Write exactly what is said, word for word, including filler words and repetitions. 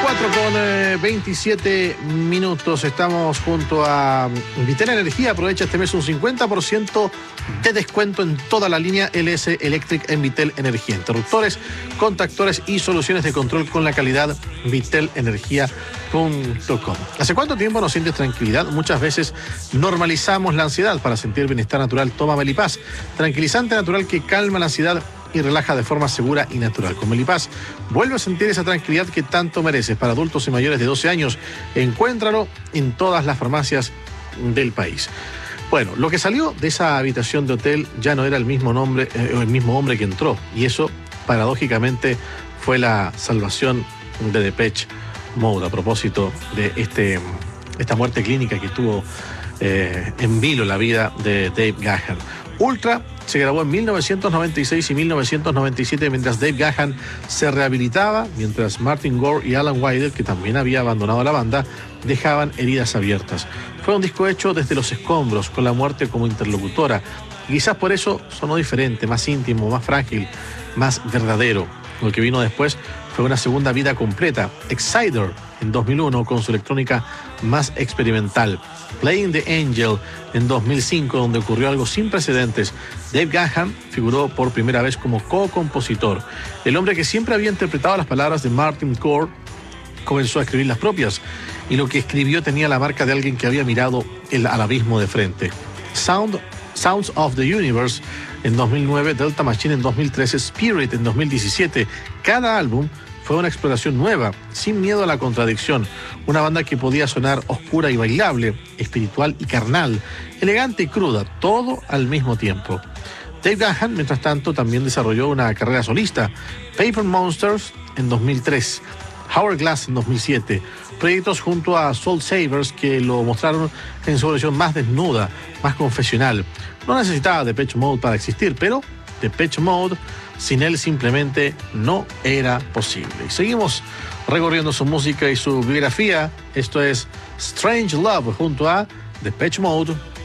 cuatro con eh, veintisiete minutos. Estamos junto a Vitel Energía. Aprovecha este mes un cincuenta por ciento de descuento en toda la línea L S Electric en Vitel Energía. Interruptores, contactores y soluciones de control con la calidad vitel energía punto com. ¿Hace cuánto tiempo no sientes tranquilidad? Muchas veces normalizamos la ansiedad. Para sentir bienestar natural, toma Melipaz, tranquilizante natural que calma la ansiedad y relaja de forma segura y natural. Con Melipaz, vuelve a sentir esa tranquilidad que tanto mereces. Para adultos y mayores de doce años, encuéntralo en todas las farmacias del país. Bueno, lo que salió de esa habitación de hotel ya no era el mismo nombre, eh, el mismo hombre que entró, y eso, paradójicamente, fue la salvación de Depeche Mode, a propósito de este, esta muerte clínica que tuvo eh, en vilo la vida de Dave Gahan. Ultra se grabó en mil novecientos noventa y seis y mil novecientos noventa y siete mientras Dave Gahan se rehabilitaba, mientras Martin Gore y Alan Wilder, que también había abandonado la banda, dejaban heridas abiertas. Fue un disco hecho desde los escombros, con la muerte como interlocutora, y quizás por eso sonó diferente, más íntimo, más frágil, más verdadero. Lo que vino después fue una segunda vida completa. Exciter en dos mil uno con su electrónica más experimental. Playing the Angel en dos mil cinco, donde ocurrió algo sin precedentes. Dave Gahan figuró por primera vez como co-compositor. El hombre que siempre había interpretado las palabras de Martin Gore comenzó a escribir las propias, y lo que escribió tenía la marca de alguien que había mirado el, al abismo de frente. Sound, Sounds of the Universe en dos mil nueve, Delta Machine en dos mil trece, Spirit en dos mil diecisiete. Cada álbum fue una exploración nueva, sin miedo a la contradicción. Una banda que podía sonar oscura y bailable, espiritual y carnal, elegante y cruda, todo al mismo tiempo. Dave Gahan, mientras tanto, también desarrolló una carrera solista. Paper Monsters en dos mil tres, Hourglass en dos mil siete, proyectos junto a Soul Savers que lo mostraron en su versión más desnuda, más confesional. No necesitaba Depeche Mode para existir, pero Depeche Mode sin él simplemente no era posible. Y seguimos recorriendo su música y su biografía. Esto es Strange Love junto a Depeche Mode.